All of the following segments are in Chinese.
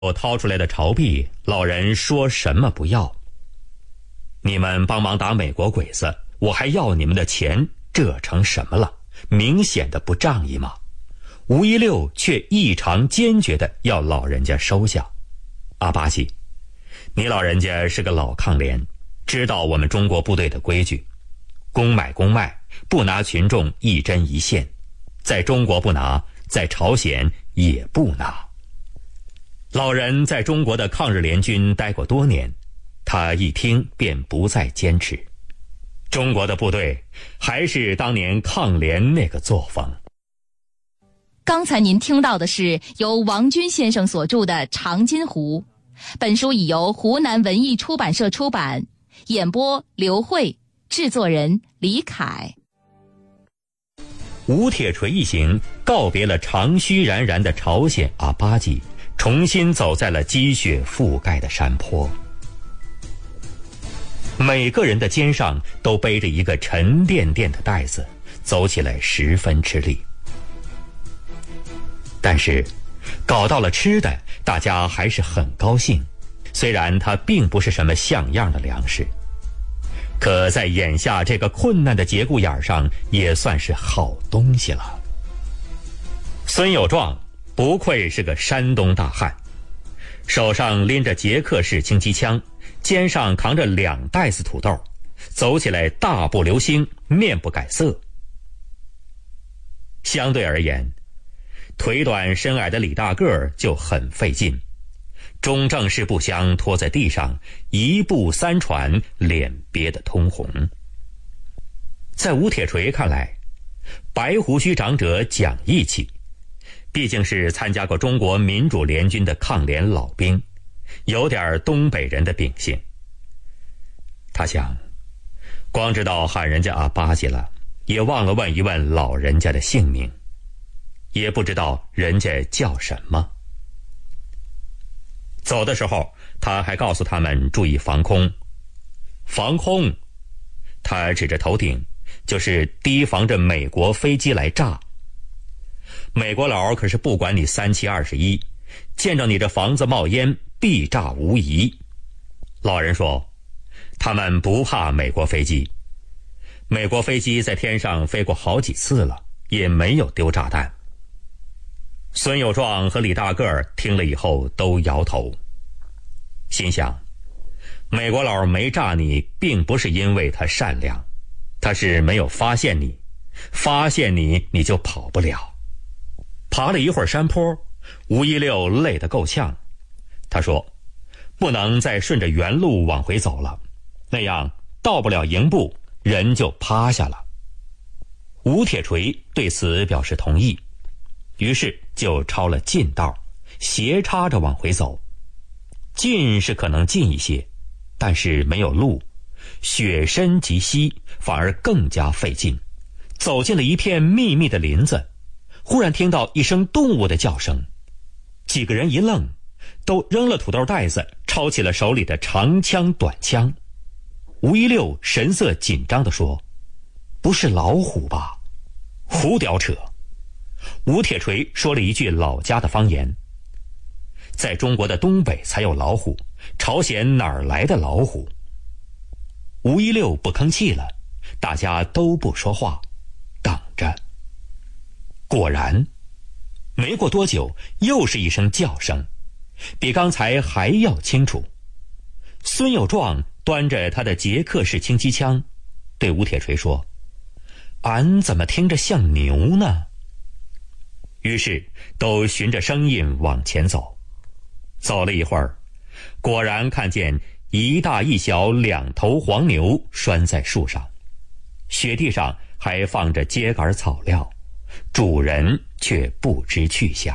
我掏出来的钞币，老人说什么不要。你们帮忙打美国鬼子，我还要你们的钱，这成什么了？明显的不仗义嘛。吴一六却异常坚决的要老人家收下。阿巴西，你老人家是个老抗联，知道我们中国部队的规矩，公买公卖，不拿群众一针一线，在中国不拿，在朝鲜也不拿。老人在中国的抗日联军待过多年，他一听便不再坚持。中国的部队还是当年抗联那个作风。 刚才您听到的是由王军先生所著的《长津湖》，本书已由湖南文艺出版社出版，演播刘慧，制作人李凯。 吴铁锤一行告别了长吁然然的朝鲜阿巴吉，重新走在了积雪覆盖的山坡。每个人的肩上都背着一个沉甸甸的袋子，走起来十分吃力。但是搞到了吃的，大家还是很高兴，虽然它并不是什么像样的粮食，可在眼下这个困难的节骨眼上，也算是好东西了。孙有壮不愧是个山东大汉，手上拎着捷克式轻机枪，肩上扛着2袋子土豆，走起来大步流星，面不改色。相对而言，腿短身矮的李大个就很费劲，中正式步枪拖在地上，一步3喘，脸憋得通红。在吴铁锤看来，白胡须长者讲义气，毕竟是参加过中国民主联军的抗联老兵，有点东北人的秉性。他想，光知道喊人家阿巴吉了，也忘了问一问老人家的姓名，也不知道人家叫什么。走的时候，他还告诉他们注意防空。防空，他指着头顶，就是提防着美国飞机来炸。美国佬可是不管你3721，见着你这房子冒烟，必炸无疑。老人说，他们不怕美国飞机，美国飞机在天上飞过好几次了，也没有丢炸弹。孙有壮和李大个听了以后都摇头，心想，美国佬没炸你，并不是因为他善良，他是没有发现你，发现你你就跑不了。爬了一会儿山坡，吴一六累得够呛，他说，不能再顺着原路往回走了，那样到不了营部，人就趴下了。吴铁锤对此表示同意，于是就抄了近道，斜插着往回走。近是可能近一些，但是没有路，雪深及膝，反而更加费劲。走进了一片密密的林子，忽然听到一声动物的叫声，几个人一愣，都扔了土豆袋子，抄起了手里的长枪短枪。吴一六神色紧张地说，不是老虎吧？胡屌扯。吴铁锤说了一句老家的方言，在中国的东北才有老虎，朝鲜哪儿来的老虎？吴一六不吭气了，大家都不说话，等着。果然，没过多久，又是一声叫声，比刚才还要清楚。孙有壮端着他的捷克式轻机枪，对吴铁锤说，俺怎么听着像牛呢？于是都循着声音往前走。走了一会儿，果然看见一大一小2头黄牛拴在树上，雪地上还放着秸秆草料，主人却不知去向。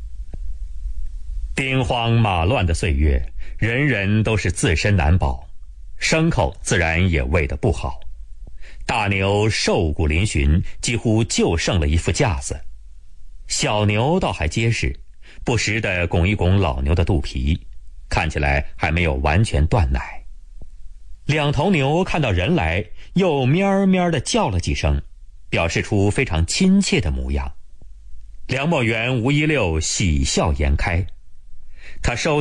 兵荒马乱的岁月，人人都是自身难保，牲口自然也喂得不好。大牛瘦骨嶙峋，几乎就剩了一副架子，小牛倒还结实，不时地拱一拱老牛的肚皮，看起来还没有完全断奶。2头牛看到人来，又咩咩地叫了几声，表示出非常亲切的模样。梁墨园吴一六喜笑颜开， 他受